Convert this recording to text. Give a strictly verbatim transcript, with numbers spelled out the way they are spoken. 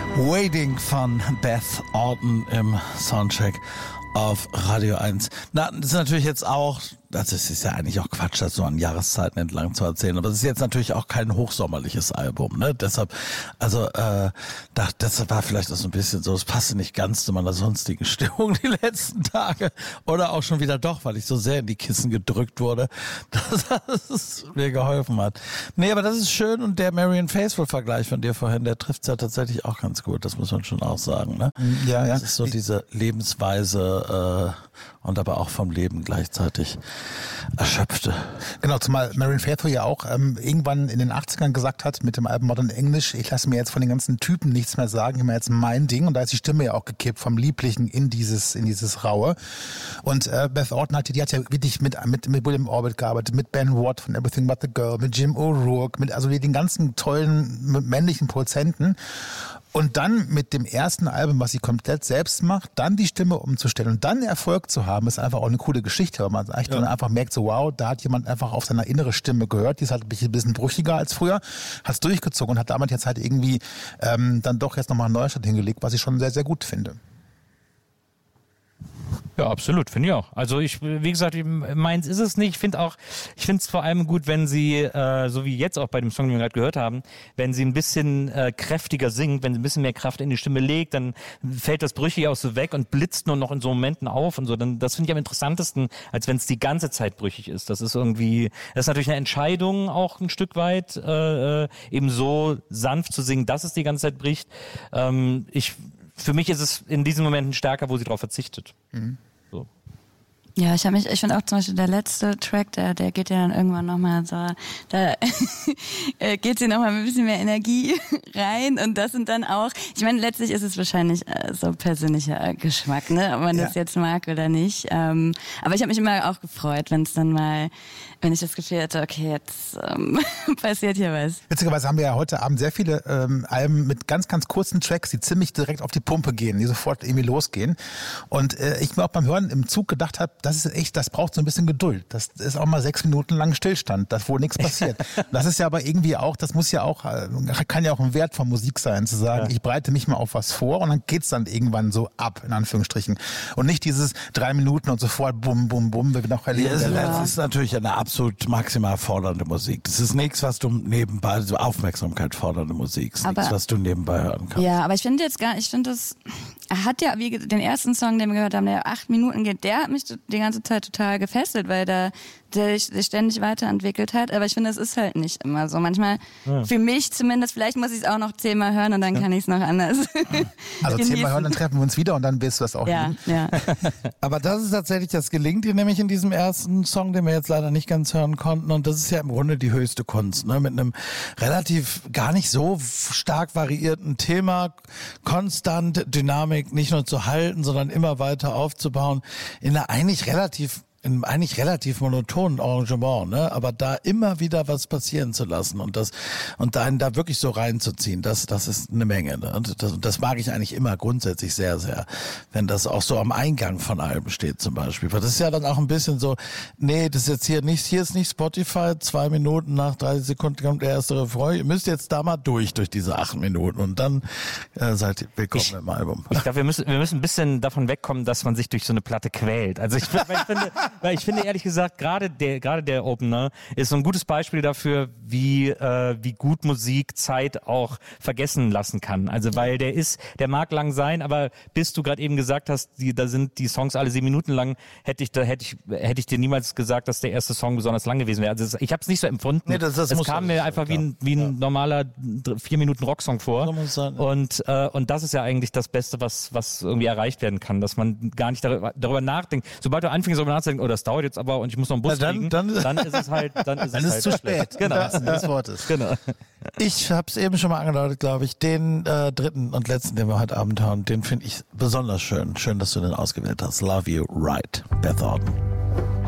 Waiting von Beth Orton im Soundcheck auf Radio eins. Na, das ist natürlich jetzt auch, das ist ja eigentlich auch Quatsch, das so an Jahreszeiten entlang zu erzählen, aber es ist jetzt natürlich auch kein hochsommerliches Album, ne? Deshalb, also, äh, da, das war vielleicht auch so ein bisschen so, es passte nicht ganz zu meiner sonstigen Stimmung die letzten Tage oder auch schon wieder doch, weil ich so sehr in die Kissen gedrückt wurde, dass das mir geholfen hat. Nee, aber das ist schön und der Marianne Faithfull-Vergleich von dir vorhin, der trifft's ja tatsächlich auch ganz gut, das muss man schon auch sagen, ne? Ja, ja. Das ist so diese Lebensweise, äh, und aber auch vom Leben gleichzeitig erschöpfte. Genau, zumal Marianne Faithfull ja auch ähm, irgendwann in den achtzigern gesagt hat mit dem Album Modern English, ich lasse mir jetzt von den ganzen Typen nichts mehr sagen, ich mache jetzt mein Ding, und da ist die Stimme ja auch gekippt vom Lieblichen in dieses in dieses Raue. Und äh, Beth Orton hat, die hat ja wirklich mit mit mit William Orbit gearbeitet, mit Ben Watt von Everything But the Girl, mit Jim O'Rourke, mit also den ganzen tollen männlichen Produzenten. Und dann mit dem ersten Album, was sie komplett selbst macht, dann die Stimme umzustellen und dann Erfolg zu haben, ist einfach auch eine coole Geschichte, weil man echt ja. dann einfach merkt, so wow, da hat jemand einfach auf seine innere Stimme gehört, die ist halt ein bisschen brüchiger als früher, hat es durchgezogen und hat damit jetzt halt irgendwie ähm, dann doch jetzt nochmal einen Neustart hingelegt, was ich schon sehr, sehr gut finde. Ja, absolut, finde ich auch. Also ich, wie gesagt, meins ist es nicht. Ich finde auch, ich finde es vor allem gut, wenn sie, äh, so wie jetzt auch bei dem Song, den wir gerade gehört haben, wenn sie ein bisschen äh, kräftiger singt, wenn sie ein bisschen mehr Kraft in die Stimme legt, dann fällt das Brüchige auch so weg und blitzt nur noch in so Momenten auf und so. Dann, das finde ich am interessantesten, als wenn es die ganze Zeit brüchig ist. Das ist irgendwie, das ist natürlich eine Entscheidung auch ein Stück weit, äh, eben so sanft zu singen, dass es die ganze Zeit bricht. Ähm, ich Für mich ist es in diesen Momenten stärker, wo sie darauf verzichtet. Mhm. So. Ja, ich habe mich, ich finde auch zum Beispiel der letzte Track, der, der geht ja dann irgendwann nochmal so, da geht sie nochmal mit ein bisschen mehr Energie rein und das sind dann auch, ich meine, letztlich ist es wahrscheinlich äh, so persönlicher Geschmack, ne, ob man ja. das jetzt mag oder nicht, ähm, aber ich habe mich immer auch gefreut, wenn es dann mal, wenn ich das Gefühl hatte, okay, jetzt ähm, passiert hier was. Witzigerweise haben wir ja heute Abend sehr viele ähm, Alben mit ganz, ganz kurzen Tracks, die ziemlich direkt auf die Pumpe gehen, die sofort irgendwie losgehen und äh, ich mir auch beim Hören im Zug gedacht habe, das ist echt, das braucht so ein bisschen Geduld. Das ist auch mal sechs Minuten lang Stillstand, dass wohl nichts passiert. Das ist ja aber irgendwie auch, das muss ja auch, kann ja auch ein Wert von Musik sein, zu sagen, ja. ich bereite mich mal auf was vor und dann geht's dann irgendwann so ab, in Anführungsstrichen. Und nicht dieses drei Minuten und sofort bum, bum, bum, wir noch erleben. Ja, das ist natürlich eine absolut maximal fordernde Musik. Das ist nichts, was du nebenbei, so Aufmerksamkeit fordernde Musik. Das ist aber, nichts, was du nebenbei hören kannst. Ja, aber ich finde jetzt gar, ich finde das, er hat ja, wie den ersten Song, den wir gehört haben, der acht Minuten geht, der hat mich die ganze Zeit total gefesselt, weil der, der sich ständig weiterentwickelt hat. Aber ich finde, es ist halt nicht immer so. Manchmal, ja. für mich zumindest, vielleicht muss ich es auch noch zehnmal hören und dann ja. kann ich es noch anders. Also zehnmal hören, dann treffen wir uns wieder und dann wirst du das auch ja, ja. Aber das ist tatsächlich, das gelingt dir nämlich in diesem ersten Song, den wir jetzt leider nicht ganz hören konnten. Und das ist ja im Grunde die höchste Kunst, ne? Mit einem relativ gar nicht so stark variierten Thema, konstant Dynamik nicht nur zu halten, sondern immer weiter aufzubauen, in einer eigentlich relativ in einem eigentlich relativ monotonen Arrangement, ne? Aber da immer wieder was passieren zu lassen und das und einen da wirklich so reinzuziehen, das das ist eine Menge. Ne? Und das, das mag ich eigentlich immer grundsätzlich sehr, sehr, wenn das auch so am Eingang von Alben steht zum Beispiel. Weil das ist ja dann auch ein bisschen so, nee, das ist jetzt hier nicht, hier ist nicht Spotify, zwei Minuten nach dreißig Sekunden kommt der erste Refrain, ihr müsst jetzt da mal durch, durch diese acht Minuten und dann äh, seid ihr willkommen ich, im Album. Ich glaube, wir müssen, wir müssen ein bisschen davon wegkommen, dass man sich durch so eine Platte quält. Also ich, ich finde, weil ich finde ehrlich gesagt, gerade der, gerade der Opener ist so ein gutes Beispiel dafür, wie, äh, wie gut Musik Zeit auch vergessen lassen kann. Also, weil der ist, der mag lang sein, aber bis du gerade eben gesagt hast, die, da sind die Songs alle sieben Minuten lang, hätte ich, da hätte ich, hätte ich dir niemals gesagt, dass der erste Song besonders lang gewesen wäre. Also, ich habe es nicht so empfunden. Nee, das, das es kam mir einfach wie ein, wie ein ja. normaler vier Minuten Rocksong vor. So muss sein, ja. Und, äh, und das ist ja eigentlich das Beste, was, was irgendwie erreicht werden kann, dass man gar nicht darüber, darüber nachdenkt. Sobald du anfängst, darüber nachzudenken, oh, das dauert jetzt aber und ich muss noch einen Bus dann, kriegen, dann, dann ist es halt, dann ist dann es ist halt zu spät. Genau. Das ist das Wortes. Genau. Ich habe es eben schon mal angedeutet, glaube ich, den äh, dritten und letzten, den wir heute Abend hören, den finde ich besonders schön. Schön, dass du den ausgewählt hast. Love You Right, Beth Orton.